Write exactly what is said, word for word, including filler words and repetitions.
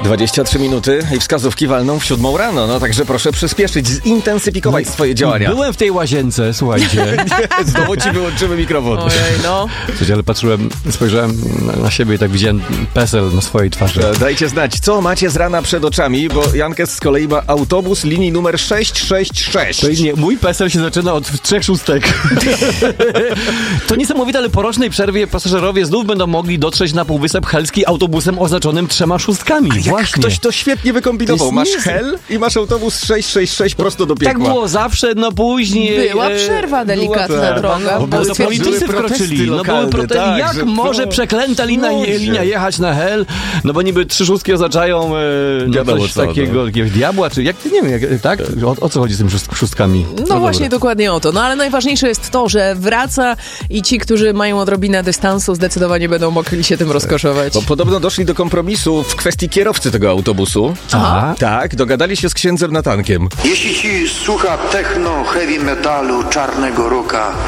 dwadzieścia trzy minuty i wskazówki walną w siódmą rano, no także proszę przyspieszyć, zintensyfikować no, swoje działania. Byłem w tej łazience, słuchajcie. Nie, znowu ci wyłączymy mikrofon. Ojej, no. Słuchajcie, ale patrzyłem, spojrzałem na siebie i tak widziałem PESEL na swojej twarzy. Dajcie znać, co macie z rana przed oczami, bo Jankes z kolei ma autobus linii numer sześć sześć sześć. To nie, mój PESEL się zaczyna od trzech szóstek. To niesamowite, ale po rocznej przerwie pasażerowie znów będą mogli dotrzeć na Półwysep Helski autobusem oznaczonym trzema szóstkami. A jak Właśnie. ktoś to świetnie wykombinował. Masz nie... Hel i masz autobus sześć sześć sześć prosto do piekła. Tak było zawsze, no później... Była przerwa delikatna była droga. No, bo były politycy wkroczyli. No były protesty. Tak, jak że może to... przeklęta linia, linia jechać na Hel? No bo niby trzy szóstki oznaczają e, no coś co, takiego, no. jakiegoś diabła, czy jak, nie wiem, jak, tak? O, o co chodzi z tymi szóst- szóstkami? No, no właśnie dobra. dokładnie o to. No ale najważniejsze jest to, że wraca i ci, którzy mają odrobinę dystansu, zdecydowanie będą mogli się tym rozkoszować. Bo podobno doszli do kompromisu w kwestii kierowcy tego autobusu. Aha. Tak, dogadali się z księdzem Natankiem. Jeśli ci słucha techno, heavy metalu, czarnego rocka,